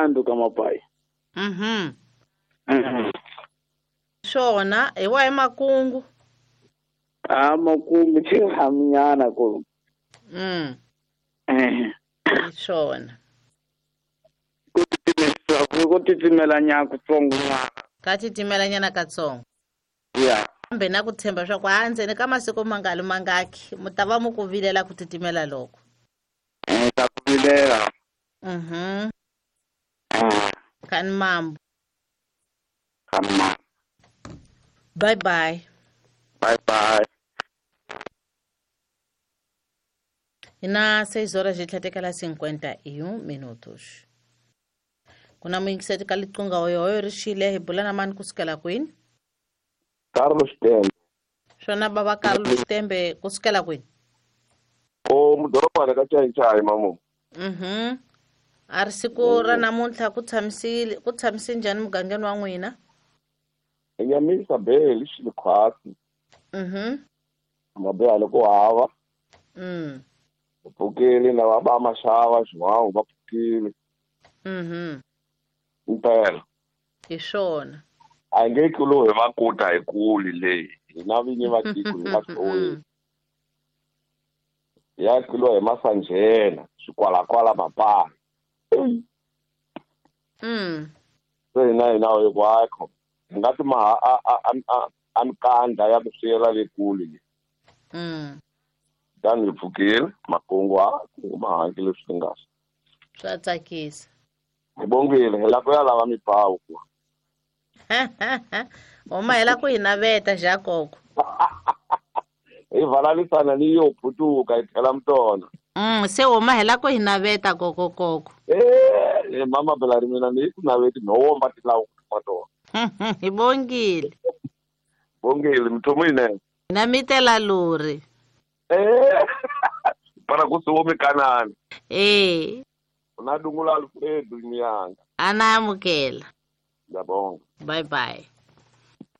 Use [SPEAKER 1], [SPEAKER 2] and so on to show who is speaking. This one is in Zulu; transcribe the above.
[SPEAKER 1] Nando Kamapai.
[SPEAKER 2] Shona hi wa hi makungu.
[SPEAKER 1] Makungu chihaminyana ko.
[SPEAKER 2] Hi swona.
[SPEAKER 1] Ku titimela nyako tsongo.
[SPEAKER 2] Ka titimela nyana katsongo.
[SPEAKER 1] Yeah.
[SPEAKER 2] Kambe na ku tshemba swa ku handzeni ka masiku mangaki mu ta va mu ku vilela ku titimela loko.
[SPEAKER 1] Ta ku vilela.
[SPEAKER 2] Kan mambo.
[SPEAKER 1] Kama.
[SPEAKER 2] Bye bye.
[SPEAKER 1] Bye bye.
[SPEAKER 2] Ina 6:51 minutos. Kuna mwingiseti ka liqunga hoyo rishile hi bula na mani kusukela kwini?
[SPEAKER 1] Carlos Tembe.
[SPEAKER 2] Shona baba Carlos Tembe kusukela kwini?
[SPEAKER 1] Mudoroba ka chai mamu.
[SPEAKER 2] Ari siku ra namuntlha ku tshamise njhani mugangeni wa n'wina?
[SPEAKER 1] Nyamisa beli xilikhwasi. Mabeha loko hava. Pfukile na va maxava xin'wana va pfukile. Impela.
[SPEAKER 2] Hi swona.
[SPEAKER 1] A nge kulo hi va kota hi kuli leyi. Hina vinyi va tiko hi nga hloyi. Ya kilo hi masanjhena swikwalakwala mapana. Se hina hi kwakho. Ngati ankandla ya kusiyela le kuli. Tani hi pfukile makungu mahangi leswi nga.
[SPEAKER 2] Swa tsakisa.
[SPEAKER 1] Hi bongile hi la ku ya lava mipawu.
[SPEAKER 2] Homa hela ku hi naveta Jacob.
[SPEAKER 1] Hi valalisana ni yo phutuka hi thela mtona.
[SPEAKER 2] Se homa hela ku hi naveta koko.
[SPEAKER 1] Mama Belari mina ni ku naveti no womba tilawu matona.
[SPEAKER 2] Hi bongile.
[SPEAKER 1] Bongile mthomo ine.
[SPEAKER 2] Na mitela lori.
[SPEAKER 1] Para kusume kanani.
[SPEAKER 2] Una
[SPEAKER 1] dungula Alfredo nyanga.
[SPEAKER 2] Ana amukela.
[SPEAKER 1] Ngiyabonga.
[SPEAKER 2] Bye bye.